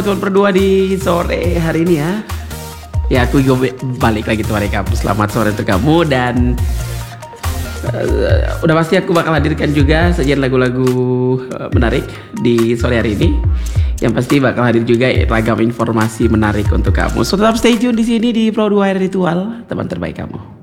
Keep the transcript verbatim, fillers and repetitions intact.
Teman berdua di sore hari ini ya. Ya aku juga balik lagi tuh hari kamu. Selamat sore untuk kamu dan uh, udah pasti aku bakal hadirkan juga sajian lagu-lagu uh, menarik di sore hari ini. Yang pasti bakal hadir juga ragam informasi menarik untuk kamu. So tetap stay tune di sini di Pro dua Ritual, teman terbaik kamu.